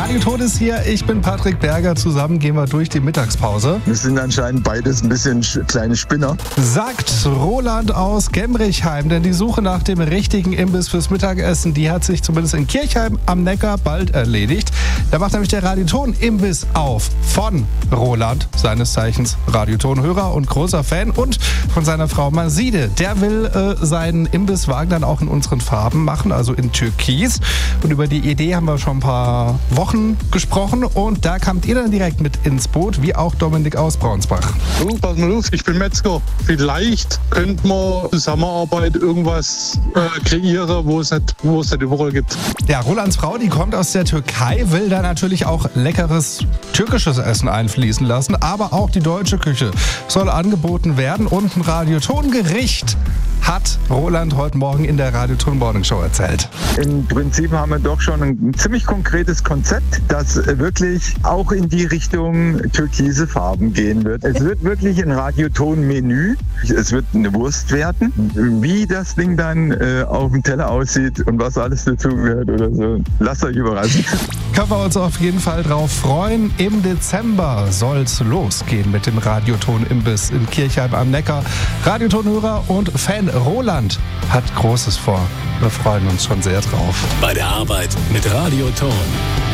Radioton ist hier, ich bin Patrick Berger, zusammen gehen wir durch die Mittagspause. Wir sind anscheinend beides ein bisschen kleine Spinner. Sagt Roland aus Gemrichheim, denn die Suche nach dem richtigen Imbiss fürs Mittagessen, die hat sich zumindest in Kirchheim am Neckar bald erledigt. Da macht nämlich der Radioton-Imbiss auf von Roland, seines Zeichens Radioton-Hörer und großer Fan, und von seiner Frau Maside. Der will seinen Imbisswagen dann auch in unseren Farben machen, also in Türkis. Und über die Idee haben wir schon ein paar Wochen gesprochen und da kamt ihr dann direkt mit ins Boot, wie auch Dominik aus Braunsbach. Pass mal auf, ich bin Metzger. Vielleicht könnte man Zusammenarbeit irgendwas kreieren, wo es nicht überall gibt. Ja, Rolands Frau, die kommt aus der Türkei, will da natürlich auch leckeres türkisches Essen einfließen lassen, aber auch die deutsche Küche soll angeboten werden und ein Radiotongericht hat Roland heute Morgen in der Radioton Morning Show erzählt. Im Prinzip haben wir doch schon ein ziemlich konkretes Konzept, das wirklich auch in die Richtung türkise Farben gehen wird. Es wird wirklich ein Radioton-Menü. Es wird eine Wurst werden. Wie das Ding dann auf dem Teller aussieht und was alles dazugehört oder so, lasst euch überraschen. Können wir uns auf jeden Fall drauf freuen. Im Dezember soll's losgehen mit dem Radioton-Imbiss in Kirchheim am Neckar. Radiotonhörer und Fan Roland hat Großes vor. Wir freuen uns schon sehr drauf. Bei der Arbeit mit Radioton.